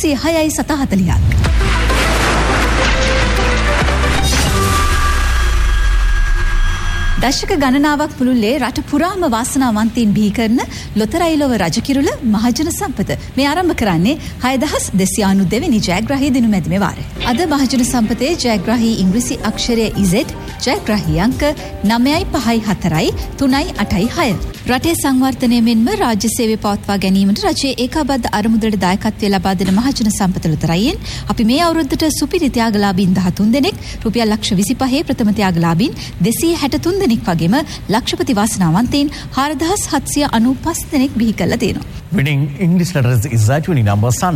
106.40ක්. දශක ගණනාවක් මුළුල්ලේ රට පුරාම වාසනාවන්තයින් බිහි කරන ලොතරැයිලොව රජකිරුළ මහජන සම්පත මේ ආරම්භ කරන්නේ 6292 වෙනි ජයග්‍රාහී දිනුමැදිමේ වාරය. අද මහජන සම්පතේ ජයග්‍රාහී ඉංග්‍රීසි අක්ෂරය Z ජයග්‍රාහී අංක 9.54-3.86. රටේ සංවර්ධනය මෙන්ම රාජ්‍ය සේවය පවත්වා ගැනීමට රජයේ ඒකාබද්ධ අරමුදලට දායකත්වය ලබා දෙන මහජන සම්පත ලොතරැයියෙන් අපි මේ අවුරුද්දට සුපිරි ත්‍යාගලාභීන් 13 දෙනෙක්, රුපියල් ලක්ෂ 25 ප්‍රථම ත්‍යාගලාභීන් 263 දෙනෙක් වගේම ලක්ෂපති වාසනාවන්තයින් 4795 දෙනෙක් බිහි කරලා තියෙනවා. Winning English letters is that winning numbers are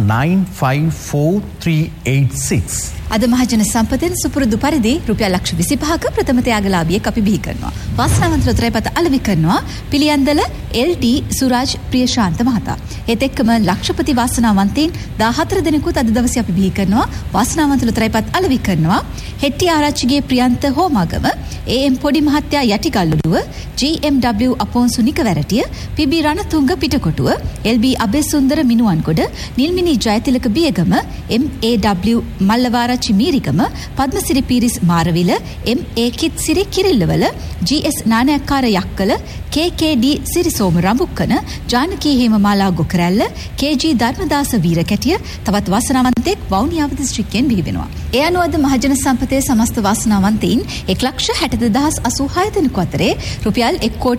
954386. අද මහජන සම්පතෙන් සුපුරුදු පරිදි රුපියල් ලක්ෂ 25ක ප්‍රථම ත්‍යාගලාභියෙක් අපි බිහි කරනවා. වාසනාවන්ත ලොතරැයිපත අලෙවි කරනවා පිළියන්දල LD සුරාජ් ප්‍රියශාන්ත මහතා. ඒත් එක්කම ලක්ෂපති වාසනාවන්තයින් 14 දෙනෙකුත් අද දවසේ අපි බිහි කරනවා. වාසනාවන්ත ලොතරැයිපත් අලෙවි කරනවා හෙට්ටි ආරච්චිගේ ප්‍රියන්ත හෝමාගම, AM පොඩි මහත්තයා යටිගල්ලුව, GMW අපොන්සු Nikaweratiya, PB Ranatunga Pitakotuwa, LB Abeysundara Minuwangoda, Nilmini Jayathilaka Biyagama, MAW Mallawarachchi Mirigama, Padmasiri Peiris Marawila, MA Kithsiri කිරිල්ලවල, GS Nanayakkara Yakkala, KKD සිරිසෝම Rambukkana, Janaki Hemamala ගොකරැල්ල, KG Dharmadasa Weeraketiya තවත් වාසනාවන්තයෙක් වවුනියාව දිස්ත්‍රික්කයෙන් බිහි වෙනවා. ඒ අනුව අද මහජන සම්පතේ සමස්ත වාසනාවන්තයින් 1,60,66 දෙනෙකු අතරේ රුපියල්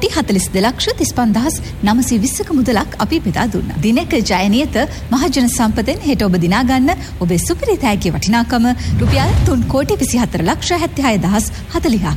1,40,35,920ක මුදලක් අපි බෙදා දුන්නා. දිනක ජයනියත මහජන සම්පතෙන් හෙට ඔබ දිනා ගන්න ඔබේ සුපිරි තෑගිය වටිනාකම රුපියල් 3,24,76,40ක්.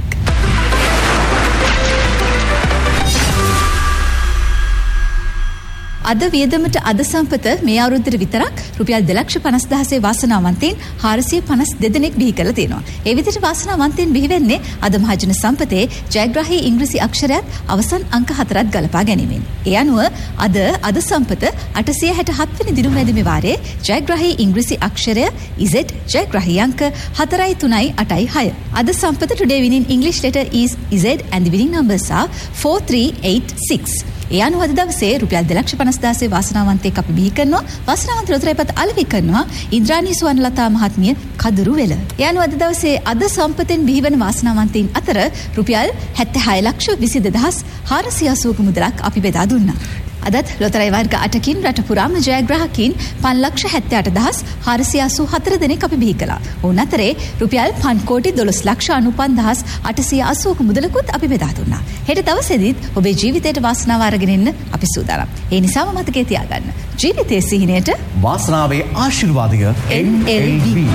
අද වියදමට අද සම්පත මේ අවුරුද්දට විතරක් රුපියල් 2,50,000 වාසනාවන්තයින් 452 දෙනෙක් බිහි කරලා තියෙනවා. ඒ විදිහට වාසනාවන්තයින් බිහි වෙන්නේ අද මහජන සම්පතේ ජයග්‍රාහී ඉංග්‍රීසි අක්ෂරයත් අවසන් අංක 4ක් ගලපා ගැනීමෙන්. ඒ අනුව අද සම්පත 867 වෙනි දිනුමැදිමේ වාරයේ ජයග්‍රාහී ඉංග්‍රීසි අක්ෂරය Z ජයග්‍රාහී අංක 4.3.86. අද සම්පත today winning English letter is Z and the winning numbers are 4386. ඒ අනුව අද දවසේ රුපියල් 2,50,000 වාසනාවන්තයෙක් අපි බිහි කරනවා. වාසනාවන්ත ලොතරැයිපත් අලෙවි කරනවා ඉන්ද්‍රාණී සුවර්ණලතා මහත්මිය කදුරු වෙල. ඒ අනුව අද දවසේ අද සම්පතෙන් බිහිවන වාසනාවන්තයින් අතර රුපියල් 76,22,480ක මුදලක් අපි බෙදා දුන්නා. අදත් ලොතරැයි වර්ග 8කින් රට පුරාම ජයග්‍රාහකයින් 5,78,484 දෙනෙක් අපි බිහි කළා. ඔවුන් අතරේ රුපියල් 5,95,880ක මුදලකුත් අපි බෙදා දුන්නා. හෙට දවසේදීත් ඔබේ ජීවිතයට වාසනාව අරගෙන එන්න අපි සූදානම්. ඒ නිසාම මතකයේ තියාගන්න. ජීවිතයේ සිහිනයට වාසනාවේ ආශිර්වාදය NLB.